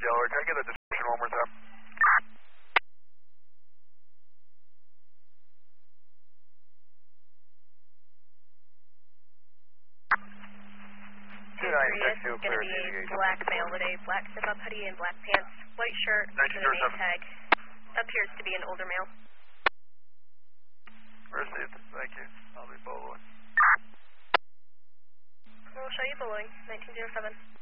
Delaware. Can I get the description one more time? 296 is going to be a black male with a black zip-up hoodie and black pants, white shirt with a name tag. Appears to be an older male. Received. Thank you. I'll be following. We'll show you following. 1907.